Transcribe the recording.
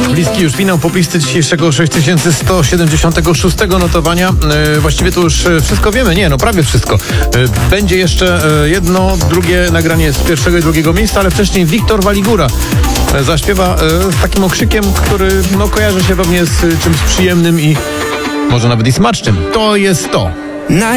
Bliski już finał poplisty dzisiejszego 6176 notowania. Właściwie to już wszystko wiemy. Nie, no prawie wszystko. Będzie jeszcze jedno, drugie nagranie z pierwszego i drugiego miejsca, ale wcześniej Wiktor Waligura zaśpiewa z takim okrzykiem, który kojarzy się pewnie z czymś przyjemnym i może nawet i smacznym. To jest to.